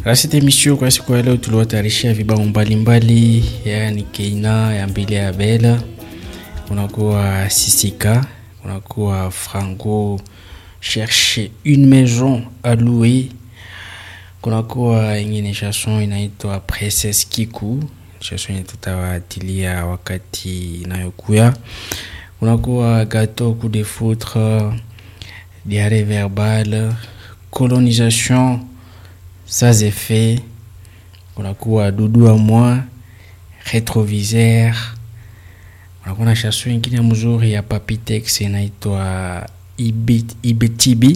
La cette émission kwa siku ya leo tuliwatayarisha vibao mbalimbali yani Keina ya Mbili ya Bela, kunakuwa Sisika, kunakuwa Franco chercher une maison à louer, kunakuwa ingine chanson inaitwa Princesse Kiku, chanson yenye tutawatilia wakati inayokuya, kunakuwa Gâteau coup de foudre, diarrhée verbale, colonisation, ça c'est fait, kunakuwa Doudou à moi, rétroviseur, kunakuwa chanson ingine mzuri ya Papitex inaitwa Ibetibi.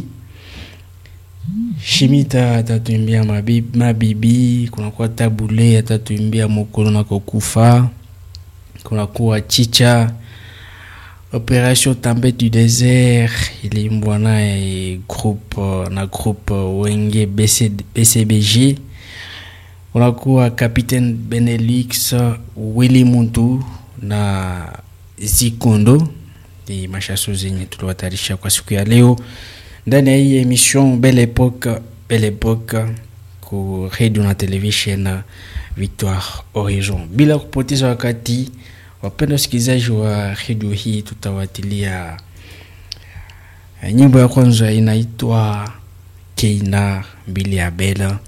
Shimita atatuimbia mabibi, kunakuwa Tabule atatuimbia Mokolo na Kokufa, kunakuwa Chicha, Opération Tempête du désert, iliimbwa na groupe Wenge BCBG, kunakuwa Capitaine Benelix, Willy Muntu na Zikondo. Ni mashaso zenye tuliwatayarisha kwa siku ya leo ndani ya hii emission Belle Époque ku radio na television Victoire Horizon. Bila kupoteza wakati, wapenda wasikilizaji wa radio hii, tutawatilia nyimbo ya kwanza inaitwa Keina Mbili ya Bela.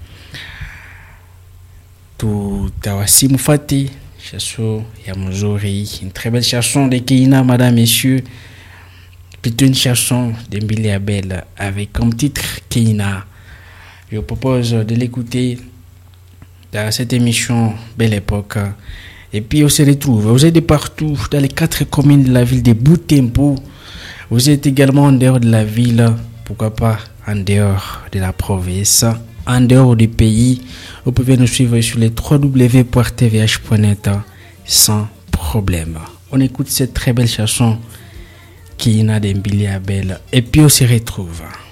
Tutawasimu fati chanson ya mzuri, une très belle chanson de Keina, madame, messieurs. Plutôt une chanson de Mbili ya Bela avec comme titre Keina. Je vous propose de l'écouter dans cette émission Belle Époque. Et puis on se retrouve, vous êtes de partout dans les 4 communes de la ville de Butembo. Vous êtes également en dehors de la ville, pourquoi pas en dehors de la province, en dehors du pays. Vous pouvez nous suivre sur les www.tvh.net sans problème. On écoute cette très belle chanson Keina de Mbili ya Bela et puis on se retrouve.